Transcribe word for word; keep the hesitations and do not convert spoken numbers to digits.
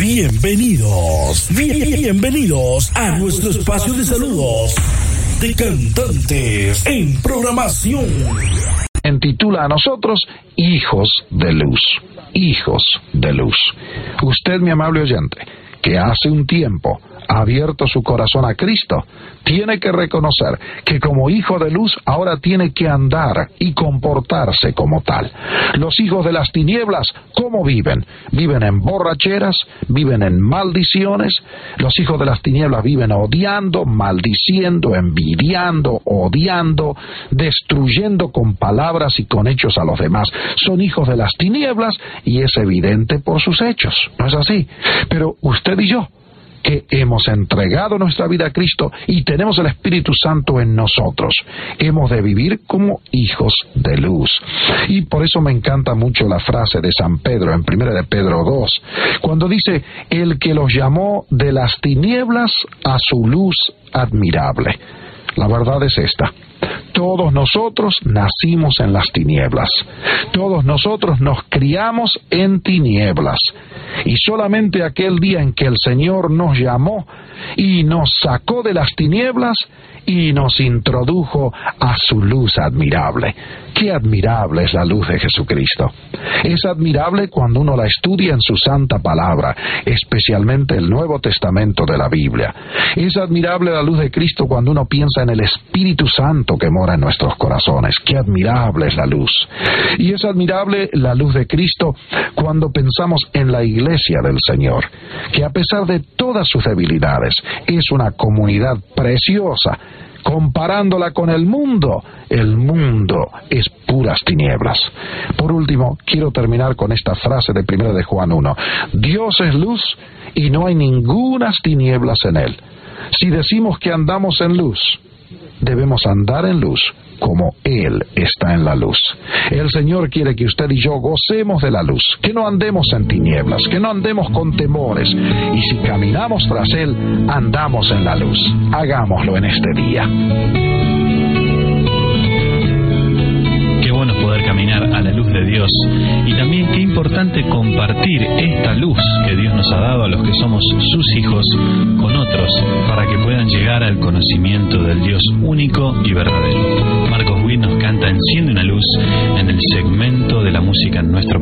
Bienvenidos, bien- bienvenidos a nuestro espacio de saludos de cantantes en programación. Titula a nosotros Hijos de Luz, Hijos de Luz. Usted, mi amable oyente, que hace un tiempo ha abierto su corazón a Cristo, tiene que reconocer que como hijo de luz ahora tiene que andar y comportarse como tal. Los hijos de las tinieblas, ¿cómo viven? Viven en borracheras, viven en maldiciones. Los hijos de las tinieblas viven odiando, maldiciendo, envidiando, odiando, destruyendo con palabras y con hechos a los demás. Son hijos de las tinieblas y es evidente por sus hechos, ¿no es así? Pero usted y yo, que hemos entregado nuestra vida a Cristo y tenemos el Espíritu Santo en nosotros, hemos de vivir como hijos de luz. Y por eso me encanta mucho la frase de San Pedro en primera de Pedro dos, cuando dice, el que los llamó de las tinieblas a su luz admirable. La verdad es esta: todos nosotros nacimos en las tinieblas, todos nosotros nos criamos en tinieblas, y solamente aquel día en que el Señor nos llamó y nos sacó de las tinieblas y nos introdujo a su luz admirable. Qué admirable es la luz de Jesucristo. Es admirable cuando uno la estudia en su santa palabra, especialmente el Nuevo Testamento de la Biblia. Es admirable la luz de Cristo cuando uno piensa en el Espíritu Santo que mora en nuestros corazones. Qué admirable es la luz. Y es admirable la luz de Cristo cuando pensamos en la Iglesia del Señor, que a pesar de todas sus debilidades, es una comunidad preciosa. Comparándola con el mundo, el mundo es puras tinieblas. Por último, quiero terminar con esta frase de primera de Juan uno. Dios es luz y no hay ningunas tinieblas en él. Si decimos que andamos en luz, debemos andar en luz como Él está en la luz. El Señor quiere que usted y yo gocemos de la luz, que no andemos en tinieblas, que no andemos con temores, y si caminamos tras Él, andamos en la luz. Hagámoslo en este día. Qué bueno poder caminar a la luz de Dios, y también qué importante compartir esta luz que Dios nos ha dado a los que somos sus hijos con otros, para que puedan llegar al conocimiento del Dios único y verdadero. Marcos Witt nos canta Enciende una luz en el segmento de la música en nuestro